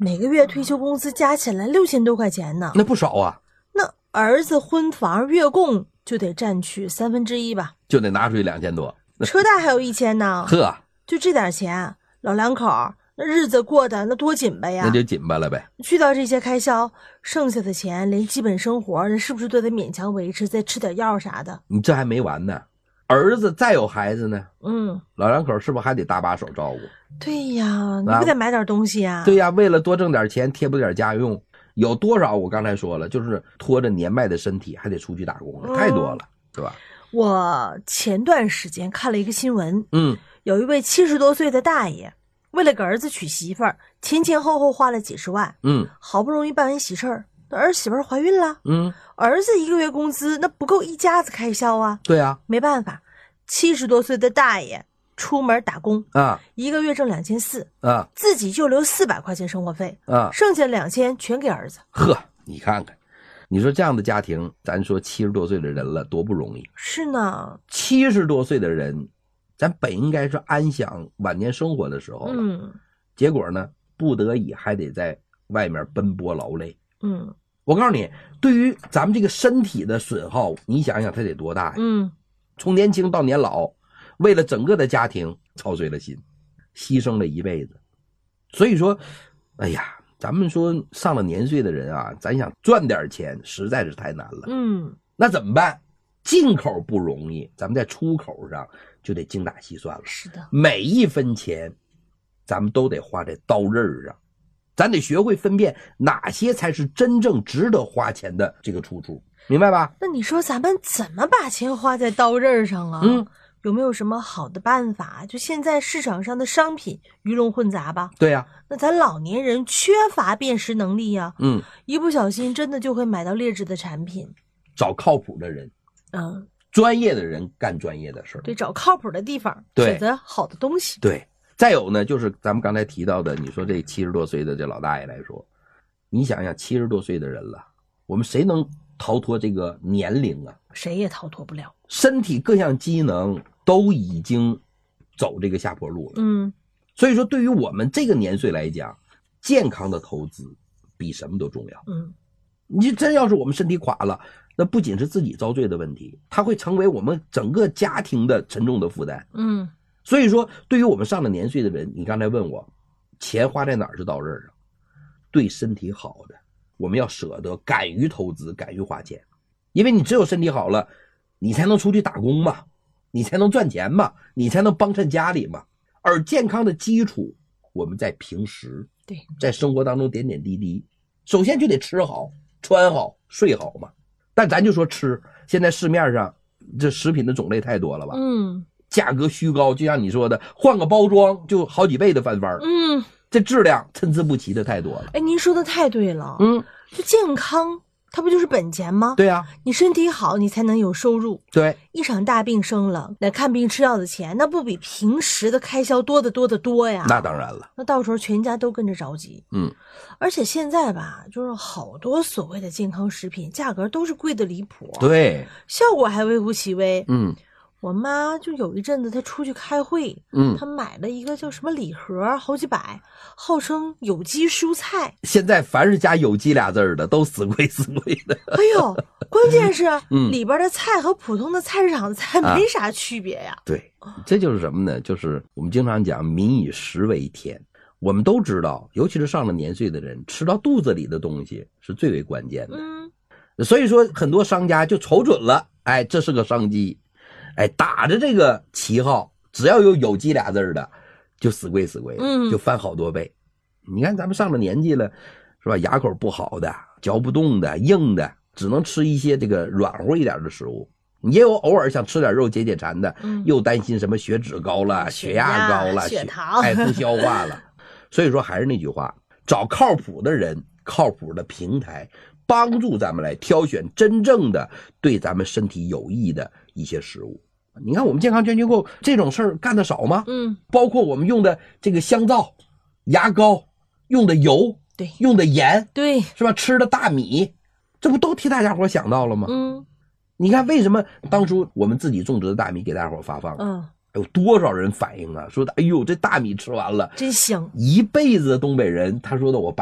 每个月退休工资加起来6000多块钱呢， 那不少啊。 那儿子婚房月供就得占去1/3吧， 就得拿出去2000多， 车贷还有1000呢。 呵， 就这点钱，老两口那日子过得那多紧巴呀！ 那就紧巴了呗。 去掉这些开销，剩下的钱连基本生活人是不是都得勉强维持，再吃点药啥的？ 你这还没完呢，儿子再有孩子呢，老两口是不是还得搭把手照顾？ 对呀，你不得买点东西呀？ 对呀，为了多挣点钱，贴补点家用，有多少我刚才说了，就是拖着年迈的身体还得出去打工了，太多了，是吧？ 我前段时间看了一个新闻，有一位70多岁的大爷，为了给儿子娶媳妇儿，前后花了几十万，好不容易办完喜事儿，那儿媳妇怀孕了，儿子1个月工资那不够一家子开销啊。 对啊， 没办法，70多岁的大爷出门打工啊 ，1个月挣2400 啊， 自己就留400块钱生活费啊， 剩下2000全给儿子。 呵，你看看，你说这样的家庭，咱说70多岁的人了，多不容易。 是呢 ，70多岁的人，咱本应该是安享晚年生活的时候了，结果呢，不得已还得在外面奔波劳累。我告诉你，对于咱们这个身体的损耗，你想想它得多大呀？从年轻到年老，为了整个的家庭操碎了心，牺牲了一辈子。所以说，哎呀，咱们说上了年岁的人啊，咱想赚点钱实在是太难了。那怎么办？进口不容易，咱们在出口上就得精打细算了。 是的， 每一分钱咱们都得花在刀刃上，咱得学会分辨哪些才是真正值得花钱的这个出处，明白吧？ 那你说咱们怎么把钱花在刀刃上啊？有没有什么好的办法？就现在市场上的商品鱼龙混杂吧。 对呀， 那咱老年人缺乏辨识能力呀，一不小心真的就会买到劣质的产品。 找靠谱的人，专业的人干专业的事儿。 对，找靠谱的地方，选择好的东西。 对，再有呢，就是咱们刚才提到的，你说这70多岁的这老大爷来说，你想想70多岁的人了，我们谁能逃脱这个年龄啊？ 谁也逃脱不了， 身体各项机能都已经走这个下坡路了。所以说对于我们这个年岁来讲，健康的投资比什么都重要。你真要是我们身体垮了，那不仅是自己遭罪的问题，它会成为我们整个家庭的沉重的负担。所以说对于我们上了年岁的人，你刚才问我钱花在哪儿是刀刃上，对身体好的我们要舍得，敢于投资，敢于花钱。因为你只有身体好了，你才能出去打工嘛，你才能赚钱嘛，你才能帮衬家里嘛。而健康的基础我们在平时， 对， 在生活当中点点滴滴，首先就得吃好穿好睡好嘛。但咱就说吃，现在市面上这食品的种类太多了吧，价格虚高，就像你说的，换个包装就好几倍的翻番。这质量参差不齐的太多了。 哎，您说的太对了。这健康它不就是本钱吗？ 对啊， 你身体好你才能有收入。 对， 一场大病生了，来看病吃药的钱那不比平时的开销多得多呀。 那当然了， 那到时候全家都跟着着急。而且现在吧，就是好多所谓的健康食品价格都是贵的离谱， 对， 效果还微乎其微。我妈就有一阵子她出去开会，她买了一个叫什么礼盒，好几百，号称有机蔬菜。 现在凡是加有机俩字的都死贵的。 哎呦，关键是里边的菜和普通的菜市场的菜没啥区别呀。 对，这就是什么呢？就是我们经常讲民以食为天。我们都知道，尤其是上了年岁的人，吃到肚子里的东西是最为关键的。所以说很多商家就瞅准了，哎，这是个商机，哎，打着这个旗号，只要有机俩字的就死贵的，就翻好多倍。你看咱们上了年纪了，是吧？牙口不好的，嚼不动的，硬的，只能吃一些这个软乎一点的食物。也有偶尔想吃点肉解馋的，又担心什么血脂高了，血压高了， 血糖不消化了。所以说还是那句话，找靠谱的人，靠谱的平台，帮助咱们来挑选真正的对咱们身体有益的一些食物。你看我们健康捐机构这种事儿干得少吗？包括我们用的这个香皂、牙膏，用的油， 对， 用的盐， 对， 是吧？吃的大米，这不都替大家伙想到了吗？你看为什么当初我们自己种植的大米给大家伙发放，有多少人反映啊，说哎呦这大米吃完了真香， 一辈子的东北人他说的我